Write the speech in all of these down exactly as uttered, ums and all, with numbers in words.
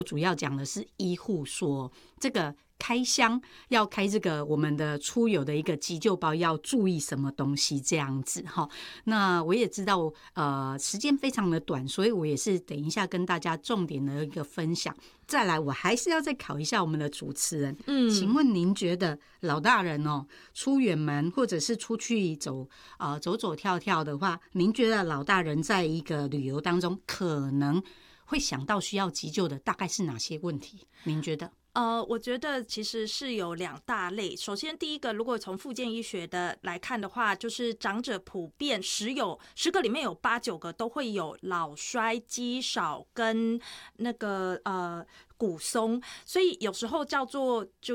主要讲的是医护说这个开箱要开这个我们的出游的一个急救包要注意什么东西这样子哈。那我也知道呃时间非常的短，所以我也是等一下跟大家重点的一个分享。再来我还是要再考一下我们的主持人，嗯，请问您觉得老大人哦出远门或者是出去走呃走走跳跳的话，您觉得老大人在一个旅游当中可能会想到需要急救的大概是哪些问题？您觉得？ 呃，我觉得其实是有两大类。首先，第一个，如果从复健医学的来看的话，就是长者普遍十有十个里面有八九个都会有老衰、肌少跟那个呃骨松，所以有时候叫做就是，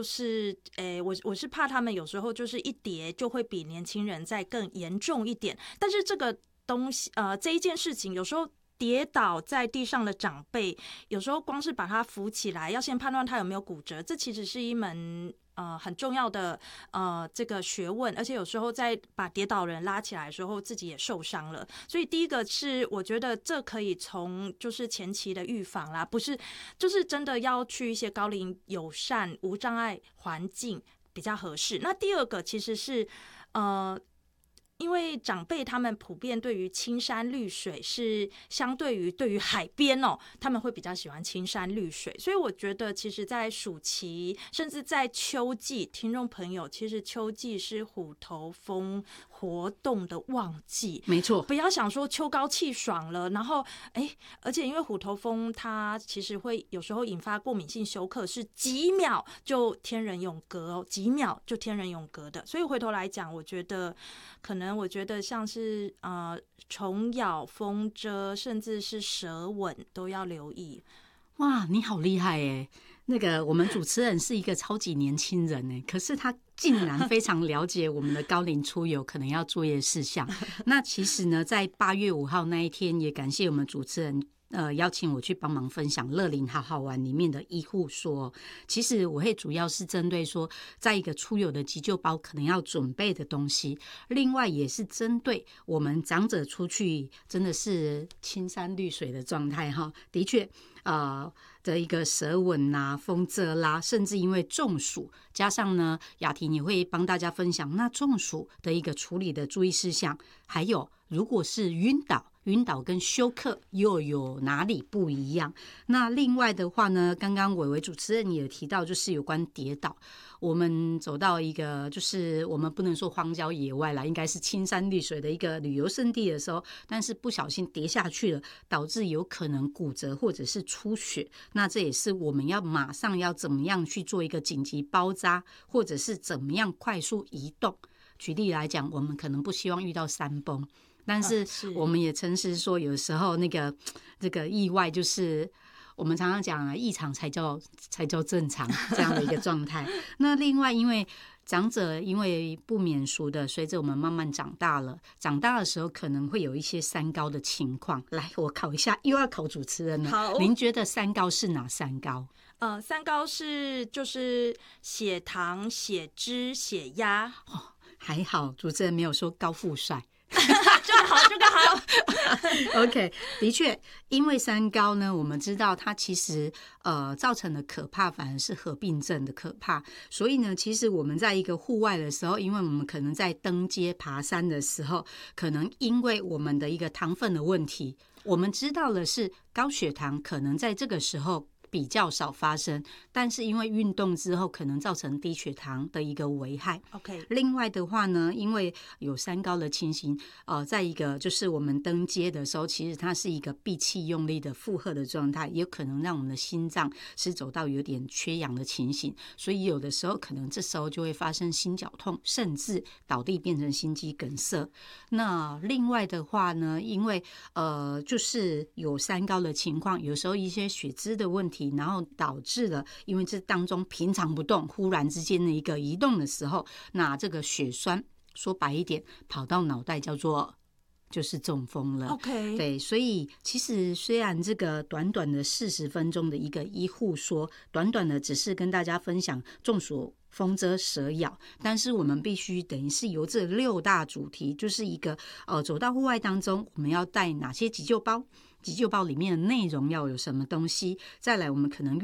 诶，我我是怕他们有时候就是一跌就会比年轻人再更严重一点。但是这个东西，呃，这一件事情有时候。跌倒在地上的长辈，有时候光是把他扶起来，要先判断他有没有骨折，这其实是一门呃很重要的呃这个学问，而且有时候在把跌倒人拉起来的时候，自己也受伤了。所以第一个是我觉得这可以从就是前期的预防啦，不是就是真的要去一些高龄友善无障碍环境比较合适。那第二个其实是呃。因为长辈他们普遍对于青山绿水是相对于对于海边哦，他们会比较喜欢青山绿水，所以我觉得其实在暑期甚至在秋季，听众朋友，其实秋季是虎头蜂活动的旺季， 没错， 不要想说秋高气爽了，然后哎，而且因为虎头蜂它其实会有时候引发过敏性休克，是几秒就天人永隔哦，几秒就天人永隔的，所以回头来讲，我觉得可能。我觉得像是呃虫咬、风蛰，甚至是舌吻都要留意。 哇，你好厉害耶！那个我们主持人是一个超级年轻人呢，可是他竟然非常了解我们的高龄出游可能要注意的事项。那其实呢，在八月五号那一天，也感谢我们主持人。呃，邀请我去帮忙分享乐龄好好玩里面的医护说，其实我会主要是针对说，在一个出游的急救包可能要准备的东西，另外也是针对我们长者出去真的是青山绿水的状态哈，的确呃的一个舌吻啦、风蛰啦，甚至因为中暑，加上呢雅婷也会帮大家分享那中暑的一个处理的注意事项，还有如果是晕倒。晕倒跟休克又有哪里不一样？那另外的话呢，刚刚伟伟主持人也提到，就是有关跌倒。我们走到一个，就是我们不能说荒郊野外啦，应该是青山绿水的一个旅游胜地的时候，但是不小心跌下去了，导致有可能骨折或者是出血。那这也是我们要马上要怎么样去做一个紧急包扎，或者是怎么样快速移动。举例来讲，我们可能不希望遇到山崩。但是我们也诚实说，有时候那个这个意外，就是我们常常讲啊，异常才叫才叫正常这样的一个状态。那另外，因为长者因为不免俗的，随着我们慢慢长大了，长大的时候可能会有一些三高的情况。来，我考一下，又要考主持人了。 好， 您觉得三高是哪三高？ 呃，三高是就是血糖、血脂、血压。 哦，还好主持人没有说高富帅。 这个好，这个好。 OK， 的确，因为三高呢，我们知道它其实呃造成的可怕反而是合并症的可怕。所以呢，其实我们在一个户外的时候，因为我们可能在登阶爬山的时候，可能因为我们的一个糖分的问题，我们知道的是高血糖可能在这个时候比较少发生，但是因为运动之后可能造成低血糖的一个危害。 OK， 另外的话呢，因为有三高的情形，呃，在一个就是我们登阶的时候，其实它是一个闭气用力的负荷的状态，也有可能让我们的心脏是走到有点缺氧的情形，所以有的时候可能这时候就会发生心绞痛，甚至倒地变成心肌梗塞。那另外的话呢，因为呃就是有三高的情况，有时候一些血脂的问题，然后导致了因为这当中平常不动，忽然之间的一个移动的时候，那这个血栓说白一点跑到脑袋，叫做就是中风了。 OK， 对，所以其实虽然这个短短的四十分钟的一个医护说，短短的只是跟大家分享中暑、风蛰、蛇咬，但是我们必须等于是由这六大主题，就是一个呃走到户外当中，我们要带哪些急救包，急救包里面的内容要有什么东西，再来我们可能